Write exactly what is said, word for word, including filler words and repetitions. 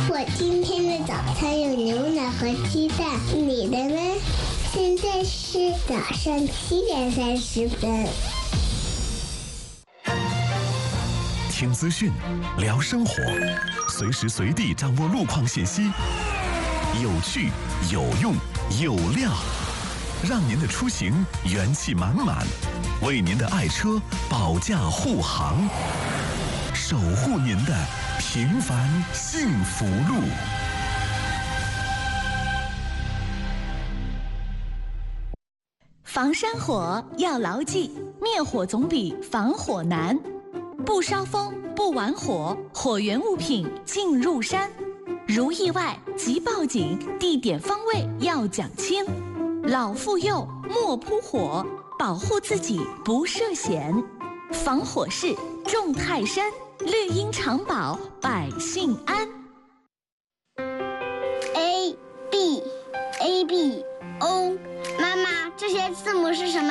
我今天的早餐有牛奶和鸡蛋，你的呢？现在是早上七点三十分。 听资讯，聊生活，随时随地掌握路况信息，有趣、有用、有料，让您的出行元气满满，为您的爱车保驾护航，守护您的平凡幸福路。 防山火要牢记，灭火总比防火难。不烧风，不玩火，火源物品进入山。如意外即报警，地点方位要讲清。老妇幼莫扑火，保护自己不涉险。防火势重泰山，绿荫长保百姓安。 A B A B O， 妈妈，这些字母是什么